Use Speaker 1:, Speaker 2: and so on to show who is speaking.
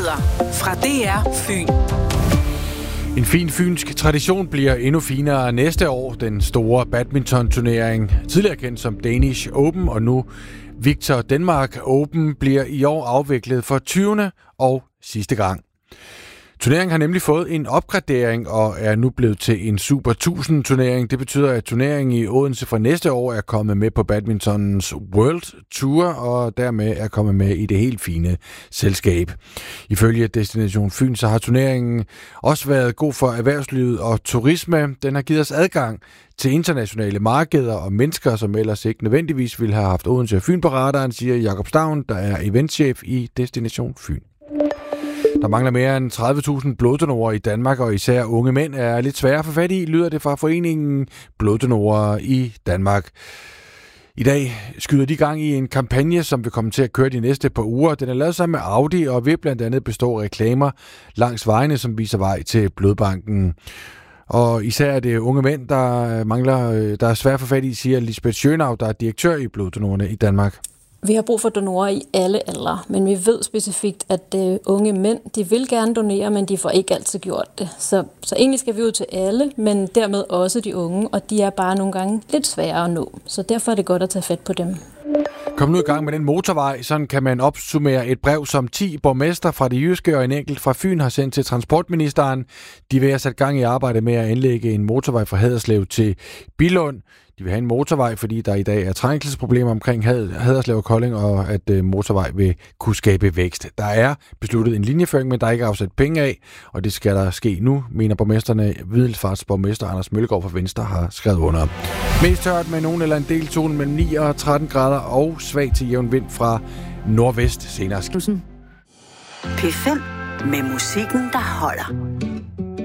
Speaker 1: Nyheder fra DR Fyn.
Speaker 2: En fin fynsk tradition bliver endnu finere næste år. Den store badmintonturnering, tidligere kendt som Danish Open og nu Victor Denmark Open, bliver i år afviklet for 20. og sidste gang. Turneringen har nemlig fået en opgradering og er nu blevet til en Super 1000 turnering. Det betyder, at turneringen i Odense fra næste år er kommet med på badmintonens World Tour og dermed er kommet med i det helt fine selskab. Ifølge Destination Fyn så har turneringen også været god for erhvervslivet og turisme. Den har givet os adgang til internationale markeder og mennesker, som ellers ikke nødvendigvis ville have haft Odense og Fyn på radaren, siger Jakob Stavn, der er eventchef i Destination Fyn. Der mangler mere end 30.000 bloddonorer i Danmark, og især unge mænd er lidt svære at få fat i, lyder det fra foreningen Bloddonorer i Danmark. I dag skyder de gang i en kampagne, som vil komme til at køre de næste par uger. Den er lavet sammen med Audi og vil blandt andet bestå reklamer langs vejene, som viser vej til blodbanken. Og især er det unge mænd, der er svært at få fat i, siger Lisbeth Schönau, der er direktør i Bloddonorerne i Danmark.
Speaker 3: Vi har brug for donorer i alle aldre, men vi ved specifikt, at unge mænd, de vil gerne donere, men de får ikke altid gjort det. Så egentlig skal vi ud til alle, men dermed også de unge, og de er bare nogle gange lidt svære at nå. Så derfor er det godt at tage fat på dem.
Speaker 2: Kom nu i gang med den motorvej, sådan kan man opsummere et brev, som 10 borgmester fra det jyske og en enkelt fra Fyn har sendt til transportministeren. De vil have sat gang i arbejde med at anlægge en motorvej fra Haderslev til Billund. De vil have en motorvej, fordi der i dag er trængselsproblemer omkring Haderslev og Kolding, og at motorvej vil kunne skabe vækst. Der er besluttet en linjeføring, men der er ikke afsat penge af, og det skal der ske nu, mener borgmesterne. Middelfartsborgmester Anders Mølgaard fra Venstre har skrevet under. Mest tørt med nogen eller en del tone mellem 9 og 13 grader og svag til jævn vind fra nordvest senere.
Speaker 1: P5 med musikken, der holder.